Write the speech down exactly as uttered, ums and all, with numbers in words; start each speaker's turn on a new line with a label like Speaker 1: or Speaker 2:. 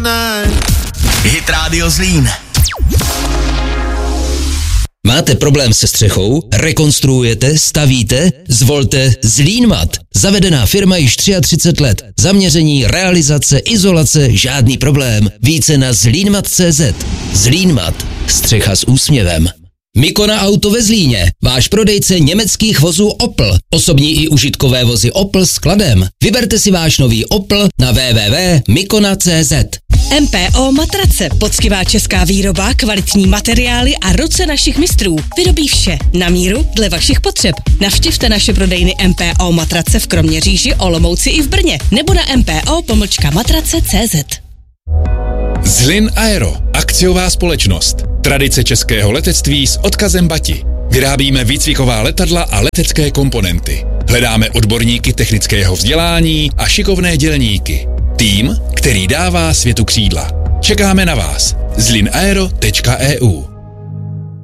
Speaker 1: night.
Speaker 2: Hit Radio Zlín.
Speaker 3: Máte problém se střechou? Rekonstruujete? Stavíte? Zvolte Zlínmat. Zavedená firma již třicet tři let. Zaměření, realizace, izolace, žádný problém. Více na zlínmat tečka cé zet. Zlínmat. Střecha s úsměvem. Mikona Auto ve Zlíně, váš prodejce německých vozů Opel, osobní i užitkové vozy Opel s kladem. Vyberte si váš nový Opel na w w w tečka mikona tečka cé zet.
Speaker 4: M P O Matrace, poctivá česká výroba, kvalitní materiály a ruce našich mistrů. Vyrobí vše na míru dle vašich potřeb. Navštivte naše prodejny M P O Matrace v Kroměříži, Olomouci i v Brně nebo na m p o pomlčka matrace tečka cé zet.
Speaker 5: Zlin Aero, akciová společnost. Tradice českého letectví s odkazem Bati. Vyrábíme výcviková letadla a letecké komponenty. Hledáme odborníky technického vzdělání a šikovné dělníky. Tým, který dává světu křídla. Čekáme na vás. zlinaero tečka e u